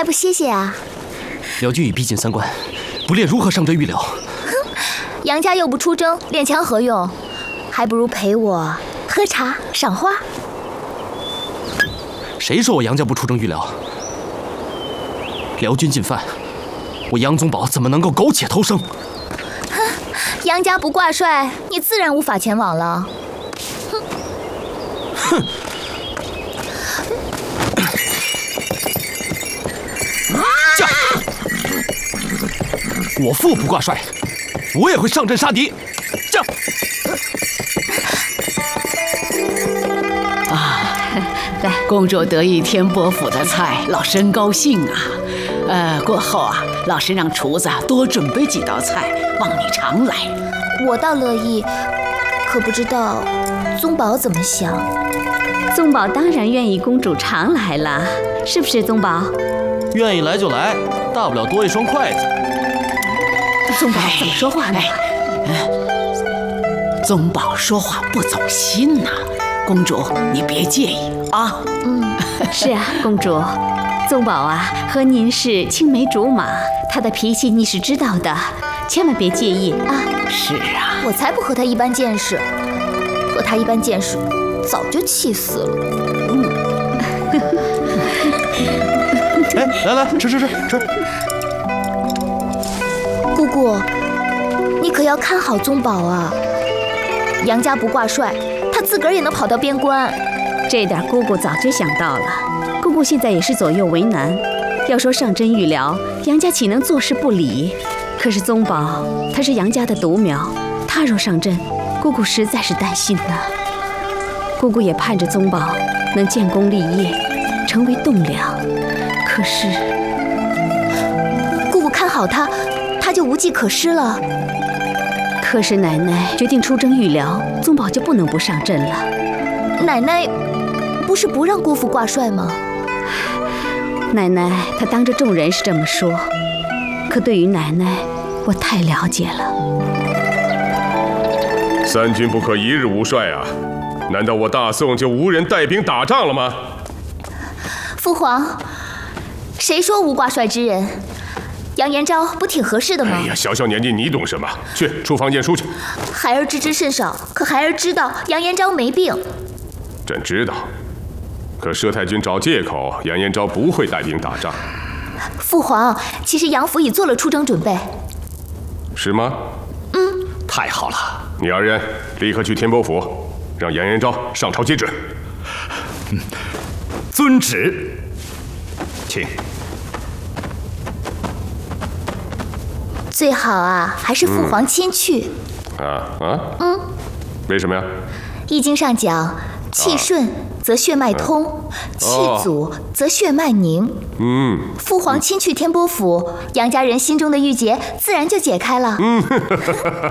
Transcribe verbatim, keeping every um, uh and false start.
还不歇歇啊？ 辽军已逼近三关，不练如何上阵预辽？ 杨家又不出征，练枪何用？还不如陪我喝茶赏花。 谁说我杨家不出征预辽？辽军进犯，我杨宗保怎么能够苟且偷生？ 杨家不挂帅，你自然无法前往了。哼！ 哼！驾！我父不挂帅，我也会上阵杀敌。驾！ 啊，来，公主得意天波府的菜，老身高兴啊。呃，过后啊，老身让厨子多准备几道菜，望你常来。 我倒乐意，可不知道宗保怎么想。 宗保当然愿意公主常来了，是不是宗保？ 愿意来就来，大不了多一双筷子。 宗保怎么说话呢？ 哎、宗保说话不走心呐、啊，公主你别介意啊。 嗯，是啊，公主。宗保啊，和您是青梅竹马，他的脾气你是知道的，千万别介意啊。 是啊， 我才不和他一般见识，和他一般见识，早就气死了。嗯。 哎，来来，吃吃吃吃。 姑姑，你可要看好宗保啊！杨家不挂帅，他自个儿也能跑到边关。 这点姑姑早就想到了。姑姑现在也是左右为难，要说上阵预辽，杨家岂能坐视不理？可是宗保他是杨家的独苗，他若上阵，姑姑实在是担心呐。姑姑也盼着宗保能建功立业，成为栋梁。可是， 姑姑看好他，他就无计可施了。 可是奶奶决定出征预辽，宗保就不能不上阵了。 奶奶不是不让姑父挂帅吗？ 奶奶她当着众人是这么说，可对于奶奶，我太了解了。 三军不可一日无帅啊！难道我大宋就无人带兵打仗了吗？ 父皇，谁说无挂帅之人？杨延昭不挺合适的吗？ 哎呀，小小年纪你懂什么？去出房见书去。 孩儿知之甚少，可孩儿知道杨延昭没病。 朕知道。可佘太君找借口，杨延昭不会带兵打仗。 父皇，其实杨府已做了出征准备。 是吗？ 嗯。 太好了！ 你二人立刻去天波府，让杨延昭上朝接旨。 嗯，遵旨。请。 最好啊，还是父皇亲去。 嗯、啊啊。 嗯。 为什么呀？ 易经上讲。气顺则血脉通，气阻则血脉凝。 嗯， 父皇亲去天波府，杨家人心中的郁结自然就解开了。 嗯。